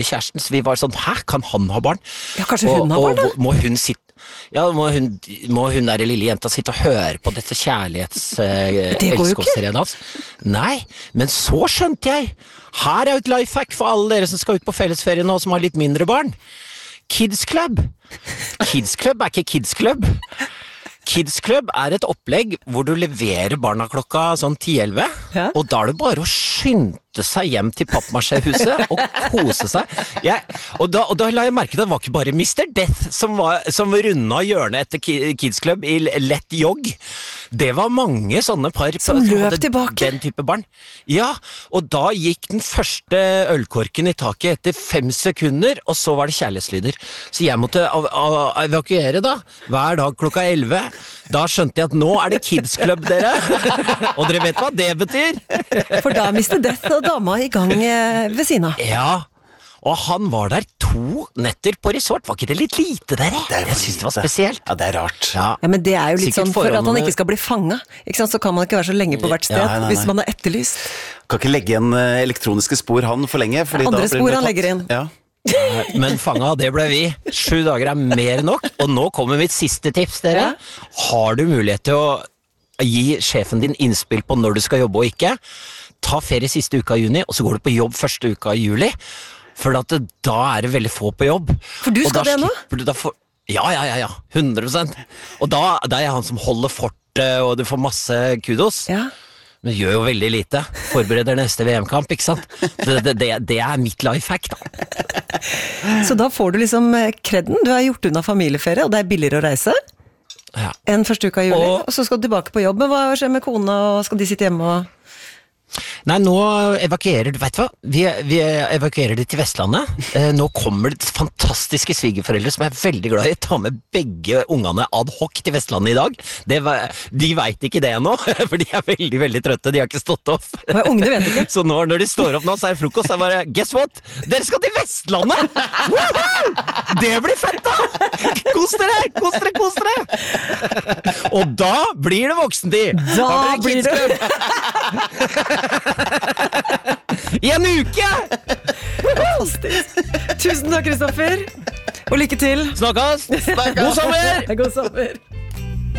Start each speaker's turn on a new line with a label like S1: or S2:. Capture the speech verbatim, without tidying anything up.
S1: kjæresten, så vi var sånn, hæ, kan han ha barn?
S2: Ja, kanskje hun har barn da?
S1: Og må hun sitte, ja, må hun, må hun der lille jenta sitte og høre på dette kjærlighets-elskåsserien hans? Nei, men så skjønte jeg, her er jo et lifehack for alle dere som skal ut på fellesferien nå, som har litt mindre barn. Kids Club. Kids Club er ikke Kids Club. Kids Club er et opplegg hvor du leverer barna klokka sånn ti elleve, ja. Og da er det bare å skynde seg hjem til pappmasjéhuset og kose seg. Jeg, og, da, og da la jeg merke til at det var ikke bare mister Death som, var, som runda hjørnet etter Kids Club i lett jogg. Det var mange sånne par
S2: som løp tilbake.
S1: Den type barn. Ja, og da gikk den første ølkorken i taket etter fem sekunder, og så var det kjærlighetslyder. Så jeg måtte av, av, evakuere da, hver dag klokka elleve. Da skjønte jeg at nå er det Kids Club, dere. Og dere vet hva det betyr.
S2: For da mister Death og dama i gang ved siden av.
S1: Ja, og han var der to netter på resort. Var ikke det litt lite der?
S3: Det
S1: jeg synes det var spesielt.
S3: Ja, det er rart.
S1: Ja,
S2: ja men det er jo litt
S1: Sikkert
S2: sånn for at han ikke skal bli fanget. Ikke sant? Så kan man ikke være så lenge på hvert sted, ja, nei, nei. Hvis man er etterlyst.
S3: Kan ikke legge igjen elektroniske spor han for lenge. Fordi
S2: Andre
S3: da
S2: spor han legger inn.
S3: Ja.
S1: Men fanga, det ble vi. Sju dager er mer nok. Og nå kommer mitt siste tips, dere. Har du mulighet til å gi sjefen din innspill på når du skal jobbe og ikke, ta ferie siste uka i juni, og så går du på jobb første uka i juli. For at det, da er det veldig få på jobb.
S2: For du skal det nå?
S1: Du da for, ja, ja, ja, ja. hundre prosent. Og da, da er jeg han som holder fortet, og du får masse kudos.
S2: Ja.
S1: Men gjør jo veldig lite. Forbereder neste V M-kamp, ikke sant? Det, det, det, det er mitt lifehack, da.
S2: Så da får du liksom kredden. Du har gjort unna familieferie, og det er billigere å reise. Ja. En første uka i juli, og, og så skal du tilbake på jobb. Men hva skjer med kona, og skal de sitte hjemme og...
S1: Nei, nå evakuerer du, vet du hva? Vi, vi evakuerer det til Vestlandet. Eh, nå kommer det fantastiske svigerforeldre som er veldig glad i å ta med begge ungene ad hoc til Vestlandet i dag. Det, de vet ikke det ennå, for de er veldig, veldig trøtte. De har ikke stått opp.
S2: Hva, ungene vet ikke?
S1: Så nå, når de står opp nå, så er det frokost, så er det bare, guess what? Dere skal til Vestlandet! Woohoo! Det blir fett da! Kos dere, kos dere, kos dere! Og da blir det voksentid!
S2: Da, da blir det...
S1: I en uke!
S2: Fantastisk. Tusen takk, Kristoffer. Og lykke til.
S1: Snakkes. God sommer!
S2: God sommer.